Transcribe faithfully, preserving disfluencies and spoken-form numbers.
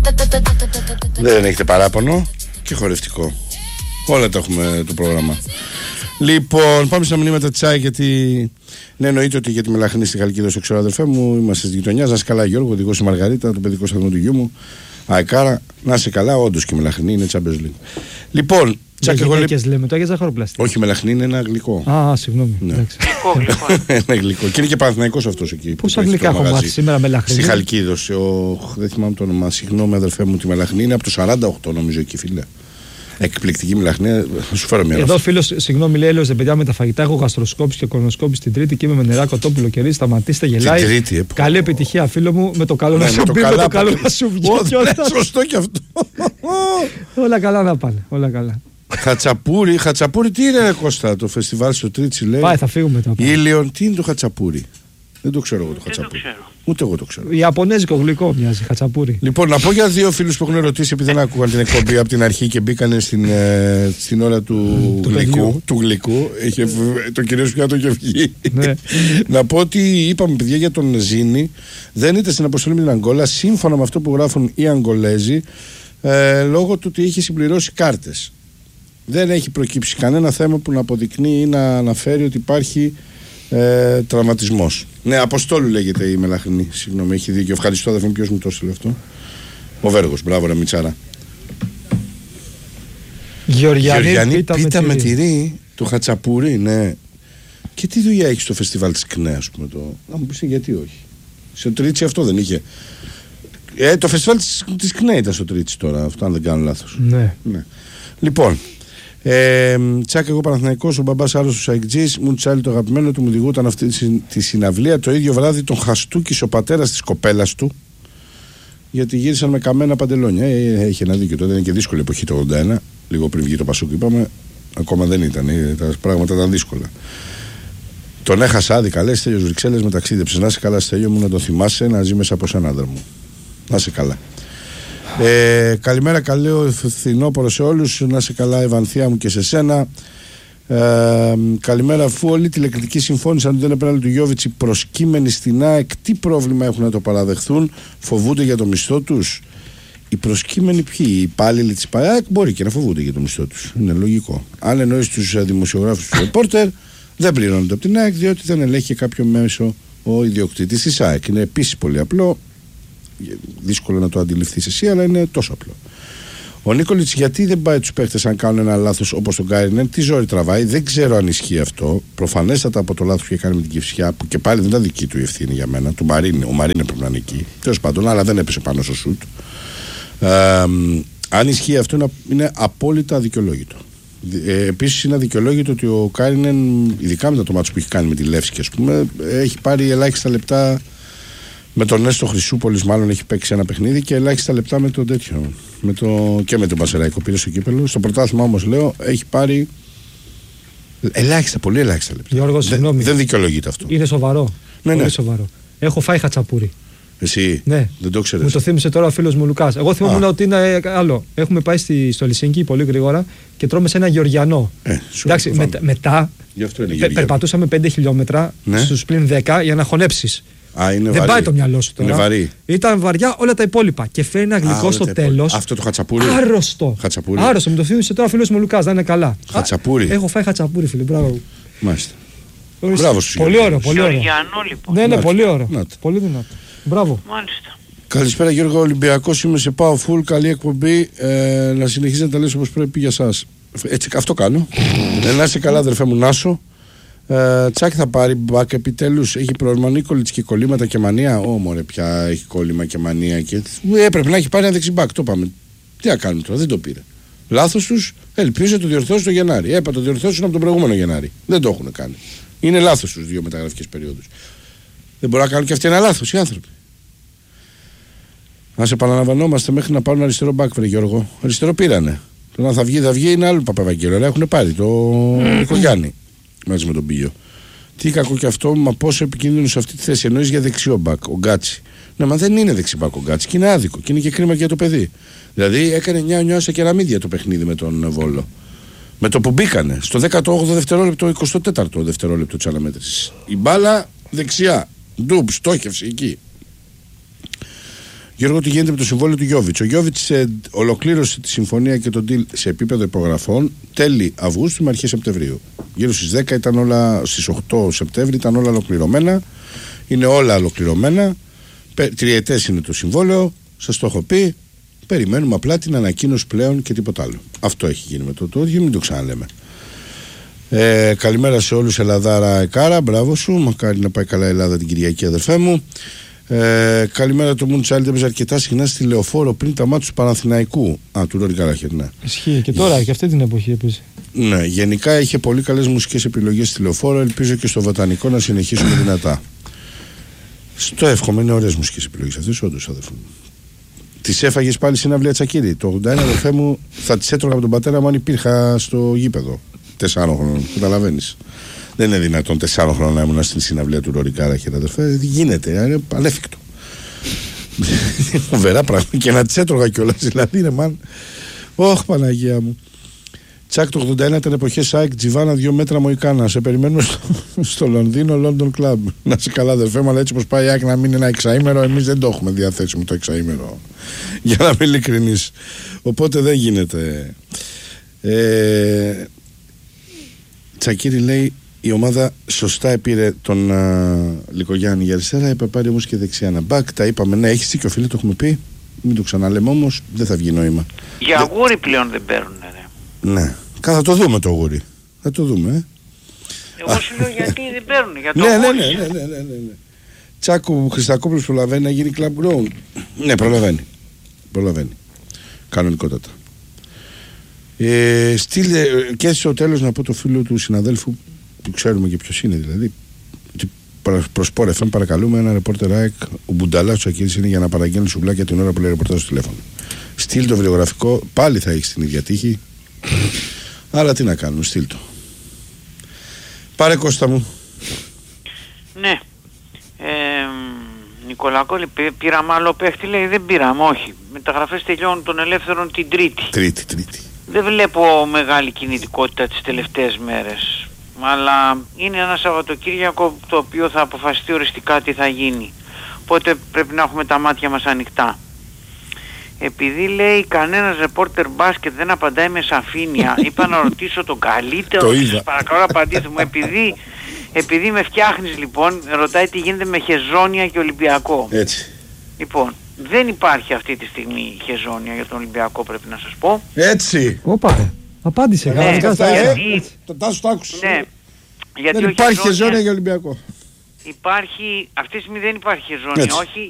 Δεν έχετε παράπονο. Και χορευτικό. Όλα τα έχουμε το πρόγραμμα. Λοιπόν, πάμε στα μηνύματα της ΑΕ, γιατί ναι, εννοείται ότι για τη Μελαχρινή στη Χαλκίδα, το ξέρω αδερφέ μου, είμαστε στη γειτονιά. Να είσαι καλά, Γιώργο, οδηγός η Μαργαρίτα, το παιδικό σταθμό του γιού μου. Αεκάρα, να είσαι καλά, όντως και η Μελαχρινή είναι Champions League. Λοιπόν, τσακ εγώ λέω. Λέμε το για ζαχαροπλαστή. Όχι, η Μελαχρινή είναι ένα γλυκό. Α, συγγνώμη. Ναι. Ένα γλυκό. Και είναι και Παναθηναϊκός αυτός εκεί. Πόσα γλυκά έχω μάθει σήμερα Μελαχρινή. Στη Χαλκίδα, δεν θυμάμαι το όνομα. Συγγνώμη, αδερφέ μου, τη Μελαχρινή είναι από το σαράντα οκτώ, νομίζω εκεί, φίλε. Εκπληκτική Μελαχρινή, θα σου φέρω μια. Εδώ φίλο, συγγνώμη, λέει: Έλεος, παιδιά, με τα φαγητά έχω γαστροσκόπηση και κολονοσκόπηση την Τρίτη και είμαι με νερά κοτόπουλο κερί. Σταματήστε, γελάει. Την Τρίτη, ε, καλή επιτυχία, φίλο μου, με το καλό ναι, να σου πει, με το καλό να σου βγει. Σωστό και αυτό. Όλα καλά να πάνε. Όλα καλά. Χατσαπούρι, Χατσαπούρι, τι είναι, Κώστα, το φεστιβάλ στο Τρίτσι, λέει. Πάει, θα φύγουμε τώρα. Ήλιον, τι είναι το Χατσαπούρι. Δεν το ξέρω εγώ το Χατσαπούρι. Ούτε εγώ το ξέρω. Ιαπωνέζικο γλυκό μοιάζει, Χατσαπούρι. Λοιπόν, να πω για δύο φίλους που έχουν ρωτήσει, επειδή δεν άκουγαν την εκπομπή από την αρχή και μπήκανε στην, ε, στην ώρα του, mm, γλυκού, του γλυκού. Είχε, το κυρίως πια το είχε βγει. Ναι. Να πω ότι είπαμε, παιδιά, για τον Ζήνη, δεν ήταν στην αποστολή με την Αγκόλα, σύμφωνα με αυτό που γράφουν οι Αγκολέζοι, ε, λόγω του ότι είχε συμπληρώσει κάρτες. Δεν έχει προκύψει κανένα θέμα που να αποδεικνύει ή να αναφέρει ότι υπάρχει ε, τραυματισμός. Ναι, Αποστόλου λέγεται η Μελαχρινή. Συγγνώμη, έχει δίκιο. Ευχαριστώ, αδερφέ μου, ποιος μου το έστειλε αυτό. Ο Βέργος, μπράβο, ρε Μιτσάρα. Γεωργιανή, Γεωργιανή πίτα, πίτα με, με τυρί. τυρί. Το Χατσαπούρι, ναι. Και τι δουλειά έχει στο φεστιβάλ της ΚΝΕ, ας πούμε. Το... Να μου πεις γιατί όχι. Στο Τρίτσι αυτό δεν είχε. Ε, το φεστιβάλ της, της ΚΝΕ ήταν στο Τρίτσι τώρα, αυτό αν δεν κάνω λάθος. Ναι. ναι. Λοιπόν. Ε, τσάκ, εγώ Παναθηναϊκός, ο μπαμπάς άρρωστος αεκτζής, μου τσάλι το αγαπημένο του, μου διηγούταν αυτή τη συναυλία. Το ίδιο βράδυ τον χαστούκησε ο πατέρας της κοπέλας του, γιατί γύρισαν με καμένα παντελόνια. Ε, έχει ένα δίκιο, τότε είναι και δύσκολη εποχή το ογδόντα ένα, λίγο πριν βγει το Πασούκ, είπαμε, ακόμα δεν ήταν, ε, τα πράγματα ήταν δύσκολα. Τον έχασα άδικα, λέει, Στέλιος Βρυξέλλες με ταξίδεψες. Να είσαι καλά, Στέλιο μου, να το θυμάσαι, να ζει μέσα από σένα, άντρα μου. Να είσαι καλά. Ε, καλημέρα, καλό φθινόπωρο σε όλους. Να είσαι καλά, Ευανθία μου, και σε σένα. Ε, καλημέρα, αφού όλοι τηλεκριτικοί συμφώνησαν ότι δεν έπαιρνε του Γιώβιτς οι προσκύμενοι στην ΑΕΚ, τι πρόβλημα έχουν να το παραδεχθούν, φοβούνται για το μισθό τους? Οι προσκύμενοι ποιοι? Οι υπάλληλοι της ΑΕΚ μπορεί και να φοβούνται για το μισθό τους. Είναι λογικό. Αν εννοείς τους δημοσιογράφους, του ρεπόρτερ, δεν πληρώνονται από την ΑΕΚ, διότι δεν ελέγχει κάποιο μέσο ο ιδιοκτήτης της ΑΕΚ. Είναι επίσης πολύ απλό. Δύσκολο να το αντιληφθείς εσύ, αλλά είναι τόσο απλό. Ο Νίκολιτς γιατί δεν πάει τους παίχτες αν κάνουν ένα λάθος όπως τον Γκάιρινεν? Τι ζόρι τραβάει? Δεν ξέρω αν ισχύει αυτό. Προφανέστατα από το λάθος που είχε κάνει με την Κηφισιά, που και πάλι δεν ήταν δική του η ευθύνη για μένα. Του Μαρίνε, ο Μαρίνε πρέπει να είναι εκεί. Τέλος πάντων, αλλά δεν έπεσε πάνω στο σουτ. Ε, αν ισχύει αυτό, είναι, είναι απόλυτα αδικαιολόγητο. Ε, επίσης είναι αδικαιολόγητο ότι ο Γκάιρινεν, ειδικά μετά το μάτσο που έχει κάνει με τη Λεύσκη, ας πούμε, έχει πάρει ελάχιστα λεπτά. Με τον Νέστο Χρυσούπολης μάλλον έχει παίξει ένα παιχνίδι και ελάχιστα λεπτά με τον τέτοιο. Με το, και με τον Πασεραϊκό πήρε στο κύπελο. Στο πρωτάθλημα όμως, λέω, έχει πάρει ελάχιστα, πολύ ελάχιστα λεπτά. Γιώργο, συγγνώμη. Δεν δικαιολογείται αυτό. Είναι σοβαρό. Ναι, πολύ ναι. σοβαρό. Έχω φάει χατσαπούρι. Εσύ ναι. Δεν το ξέρεις? Μου το θύμισε τώρα ο φίλος μου Λουκάς. Εγώ θυμόμουν ότι είναι άλλο. Έχουμε πάει στη, στο Λυσίνκι πολύ γρήγορα και τρώμε σε ένα Γεωργιανό. Ε, Εντάξει, με, μετά πε, περπατούσαμε πέντε χιλιόμετρα, ναι, στους πλην δέκα για να χωνέψεις. Α, είναι δεν βαρύ. πάει το μυαλό σου τώρα. Είναι βαρύ. Ήταν βαριά όλα τα υπόλοιπα. Και φέρνει ένα γλυκό στο τέλος. Αυτό το χατσαπούρι. Άρρωστο. Χατσαπούρι. Άρρωστο. Μου το θύμισε τώρα ο φίλος μου Λουκάς. Να είναι καλά. Χατσαπούρι. Α, έχω φάει χατσαπούρι, φίλε. Μπράβο. Μάλιστα. Μπράβο σου. Πολύ ωραίο. Πολύ ωραίο. Λοιπόν. Ναι, ναι, πολύ ωραίο. Πολύ δυνατό. Μπράβο. Μάλιστα. Καλησπέρα, Γιώργο. Ολυμπιακός είμαι, σε πάω full. Καλή εκπομπή. Ε, να συνεχίζει να τα λες όπως πρέπει για σας. Έτσι, αυτό κάνω. ε, να είσαι καλά, αδερφέ μου, Νάσο. Ε, Τσάκη θα πάρει μπακ επιτέλους. Έχει πρόβλημα Νίκολιτς και κολλήματα και μανία. Ω, μωρέ, πια έχει κόλλημα και μανία. Και... έπρεπε να έχει πάρει ένα δεξιμπακ. Το πάμε. Τι να κάνουμε τώρα, δεν το πήρε. Λάθος τους. Ελπίζω το διορθώσει το Γενάρη. Έπα το διορθώσουν από τον προηγούμενο Γενάρη. Δεν το έχουν κάνει. Είναι λάθος τους δύο μεταγραφικές περιόδους. Δεν μπορούν να κάνουν και αυτοί ένα λάθος οι άνθρωποι. Να σε επαναλαμβανόμαστε μέχρι να πάρουν αριστερό μπακ, βρε Γιώργο. Αριστερό πήρανε. Το να θα βγει, θα βγει είναι άλλο Παπαβαγγέλιο. Αλλά έχουν πάρει το Νικογιάννη μαζί με τον Πίγιο. Τι κακό και αυτό, μα πόσο επικίνδυνο σε αυτή τη θέση. Εννοείς για δεξιό μπακ, ο Γκάτσι. Ναι, μα δεν είναι δεξιμπακ ο Γκάτσι και είναι άδικο και είναι και κρίμα για το παιδί. Δηλαδή έκανε νιά νιά σε κεραμίδια το παιχνίδι με τον Βόλο. Με το που μπήκανε στο δέκατο όγδοο δευτερόλεπτο, εικοστό τέταρτο δευτερόλεπτο της αναμέτρησης. Η μπάλα δεξιά. Ντουπ, στόχευση εκεί. Γιώργο, τι γίνεται με το συμβόλαιο του Γιόβιτς? Ο Γιόβιτς ε, ολοκλήρωσε τη συμφωνία και τον deal σε επίπεδο υπογραφών τέλη Αυγούστου με αρχές Σεπτεμβρίου. Γύρω στις δέκα ήταν όλα, στις οκτώ Σεπτέμβρη ήταν όλα ολοκληρωμένα. Είναι όλα ολοκληρωμένα. Τριετές είναι το συμβόλαιο. Σας το έχω πει. Περιμένουμε απλά την ανακοίνωση πλέον και τίποτα άλλο. Αυτό έχει γίνει με το τόδιο, μην το ξαναλέμε. Ε, καλημέρα σε όλους, Ελλαδάρα Εκάρα. Μπράβο σου. Μακάρι να πάει καλά η Ελλάδα την Κυριακή, αδερφέ μου. Ε, καλημέρα, το Μουντσάλντ έπαιζε αρκετά συχνά στη Λεωφόρο πριν τα μάτια του Παναθηναϊκού. Α, του Ρόρι Καράχερ, ναι. Ισχύει και τώρα, και αυτή την εποχή έπαιζε. Ναι, γενικά είχε πολύ καλές μουσικές επιλογές στη Λεωφόρο. Ελπίζω και στο Βοτανικό να συνεχίσουμε δυνατά. Στο εύχομαι, είναι ωραίες μουσικές επιλογές αυτές, όντως, αδερφέ μου. Τις έφαγες πάλι συναυλία Τσακίρη. Το ογδόντα ένα, αδερφέ μου, θα τις έτρωγα από τον πατέρα μου αν υπήρχα στο γήπεδο. Τεσσάρων χρόνων, καταλαβαίνεις. Δεν είναι δυνατόν τεσσάρων χρόνων να ήμουν στην συναυλία του Ρόρι Καράχερ, αδερφέ. Τι γίνεται, είναι ανέφικτο. Φοβερά πράγματα και να τις έτρωγα κιόλας. Δηλαδή, είναι μαν. Ωχ, Παναγία μου. Τσακ, το ογδόντα ένα ήταν εποχές ΑΕΚ, Τζιβάνα, δύο μέτρα Μοϊκάνα. Σε περιμένουμε στο, στο Λονδίνο, London Club. Να είσαι καλά, αδερφέ μου, αλλά έτσι όπως πάει η ΑΕΚ να μείνει ένα εξαήμερο, εμείς δεν το έχουμε διαθέσιμο το εξαήμερο. Για να είμαι ειλικρινής. Οπότε δεν γίνεται. Ε, Τσακίρη λέει, η ομάδα σωστά επήρε τον uh, Λικογιάννη για αριστερά, είπε πάρει όμως και δεξιά ένα μπακ. Τα είπαμε, ναι, έχεις δίκιο, φίλε, το έχουμε πει. Μην το ξαναλέμε όμως, δεν θα βγει νόημα. Για Δε... γούρι πλέον δεν παίρνουν, ρε. Ναι, θα το δούμε το γούρι. Θα το δούμε, ε. Εγώ σου λέω γιατί δεν παίρνουν, για το ναι, ναι, ναι, ναι, ναι, ναι, ναι. Τσάκου Χριστακόπουλος προλαβαίνει να γίνει club grown. Ναι, προλαβαίνει. Προλαβαίνει. Κανονικότατα. Ε, στείλε και στο τέλος να πω το φίλο του συναδέλφου που ξέρουμε και ποιος είναι, δηλαδή προς Πορ εφ εμ παρακαλούμε ένα ρεπόρτερ ΑΕΚ, ο Μπουνταλάς του Ακύρης είναι για να παραγγέλνει σουβλάκια την ώρα που λέει ρεπορτάζ στο τηλέφωνο. Στείλ το βιντεογραφικό, πάλι θα έχει την ίδια τύχη, αλλά τι να κάνουμε, στείλ το. Πάρε, Κώστα μου. Ναι. ε, Νικολακόλη, πήραμε άλλο παίχτη, λέει, δεν πήραμε, όχι. Μεταγραφές τελειώνουν των ελεύθερων την Τρίτη. Τρίτη, Τρίτη. Δεν βλέπω μεγάλη κινητικότητα τις τελευταίες μέρες, αλλά είναι ένα Σαββατοκύριακο το οποίο θα αποφασιστεί οριστικά τι θα γίνει. Οπότε πρέπει να έχουμε τα μάτια μας ανοιχτά. Επειδή, λέει, κανένας ρεπόρτερ μπάσκετ δεν απαντάει με σαφήνεια, είπα να ρωτήσω τον καλύτερο. Σας παρακαλώ, απαντήστε μου. Επειδή, επειδή με φτιάχνεις, λοιπόν, ρωτάει τι γίνεται με Χεζόνια και Ολυμπιακό. Έτσι. Λοιπόν, δεν υπάρχει αυτή τη στιγμή Χεζόνια για τον Ολυμπιακό, πρέπει να σας πω. Έτσι. Όπα, απάντησε. Ναι, ναι, γιατί, ε, το τάσου το άκουσες. Ναι, γιατί δεν υπάρχει Χεζόνια για Ολυμπιακό. Υπάρχει, αυτή τη στιγμή δεν υπάρχει Χεζόνια, όχι.